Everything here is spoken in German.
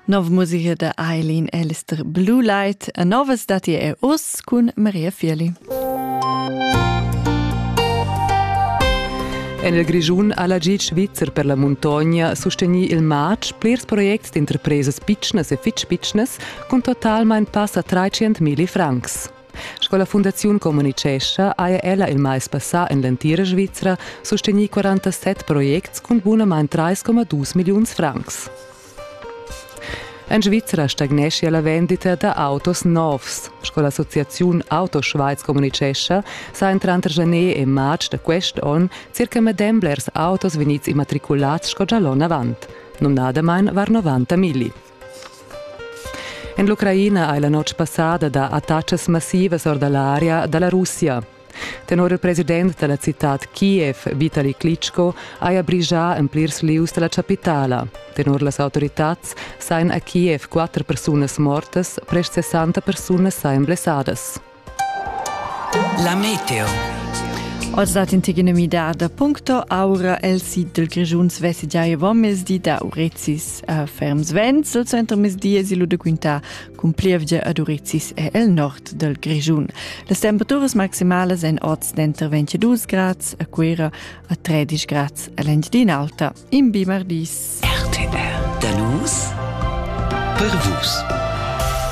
Nova musica da Eileen Alistair, Blue Light, a novas dati e os con Maria Fieli. En il Grischun ha l'agit svizzer per la montagna sosteni il match plirs projects d'interpresas pitschnas e fitch pitschnas con totalmein passa 300.000 francs. Scola Fundazione Comunicescha ha ella il mais passà in l'entira Svizzera sosteni 47 projects con buonamain 3,2 milions francs. In Svizzera stagnesce la vendita da autos novs. Scola Associazione Auto Schweiz Comunicescha sa in 30 janeiro e maggio da quest'anno circa medemblers autos venits immatriculats sco già l'anno avant. Non nadamein var 90.000. In l'Ucraina ha la notte passata da attacchi massivi dall'area dalla Russia. Tenor il presidente della città Kiev, Vitali Klitschko, ha abbrigià in plirs lius della capitala. Tenor le autorità, sain a Kiev 4 persone morte, pres 60 persone sain blessadas. La meteo. Als dat in tegenomidada punto aura el sit del Grischun svessi già mes di da urezis ferms vents, al centro mes dies ilu de quinta cum plievgia ad urezis e el nord del Grischun. Las temperaturas maximales en oz d'enter 22 grads, a quera a 13 grads a l'engdin alta. In bimardis. RTR. Danus per vus.